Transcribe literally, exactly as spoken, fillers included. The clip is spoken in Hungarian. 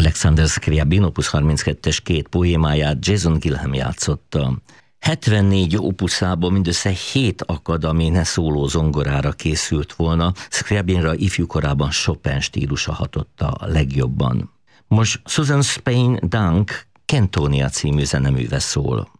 Alexander Scriabin opus harminckettes két poémáját Jason Gilham játszotta. hetvennégy opuszából mindössze hét akad, ami ne szóló zongorára készült volna. Scriabinra ifjúkorában Chopin stílusa hatotta a legjobban. Most Susan Spain Dunk Kentonia című zeneműve szól.